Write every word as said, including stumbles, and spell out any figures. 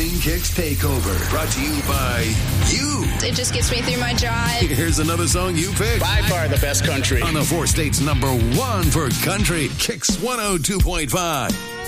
Morning Kicks Takeover. Brought to you by you. It just gets me through my drive. Here's another song you picked. By far the best country. On the four states number one for country. Kicks one oh two point five.